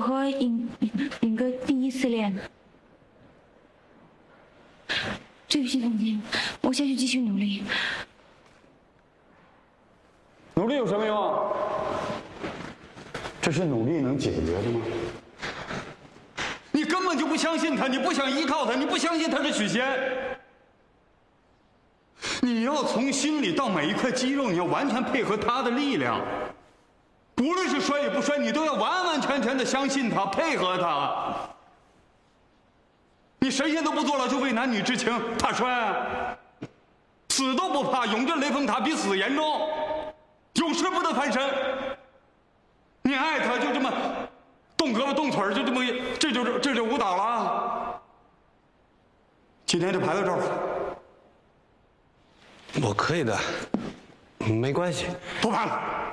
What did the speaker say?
和尹哥第一次练。对不起，总监，我下去继续努力。 努力有什么用啊？这是努力能解决的吗？你根本就不相信他，你不想依靠他，你不相信他是许仙。你要从心里到每一块肌肉，你要完全配合他的力量。不论是摔与不摔，你都要完完全全的相信他，配合他。你神仙都不做了，就为男女之情，他摔，死都不怕，永镇雷峰塔比死严重，永世不得翻身。你爱他就这么动胳膊动腿就这么，这就舞蹈了。今天就排到这儿了。 我可以的，没关系。 不排了。